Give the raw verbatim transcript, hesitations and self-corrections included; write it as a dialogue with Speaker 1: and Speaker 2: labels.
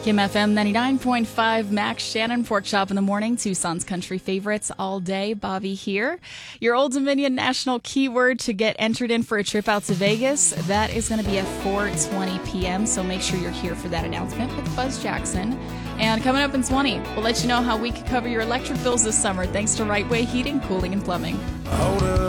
Speaker 1: Kim F M ninety-nine point five, Max Shannon, Pork Chop in the Morning, Tucson's country favorites all day. Bobby here. Your Old Dominion national keyword to get entered in for a trip out to Vegas, that is going to be at four twenty p.m., so make sure you're here for that announcement with Buzz Jackson. And coming up in twenty, we'll let you know how we can cover your electric bills this summer thanks to Right Way Heating, Cooling, and Plumbing.